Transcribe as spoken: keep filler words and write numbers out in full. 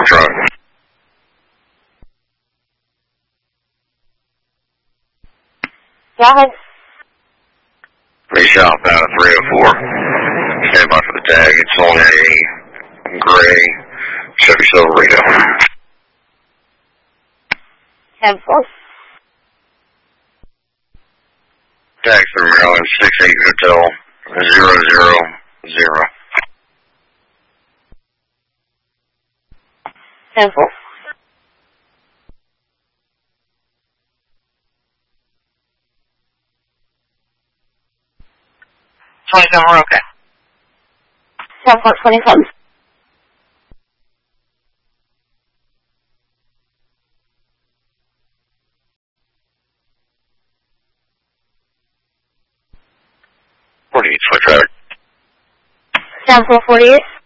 truck. Go ahead. They shot down at three oh four. Stand by for the tag. It's on a gray Chevy Silverado. ten four. Tags for Maryland, six eight Hotel, zero zero zero. ten four. twenty-seven, we're okay. ten four twenty-seven. forty-eight foot traffic. ten four forty-eight.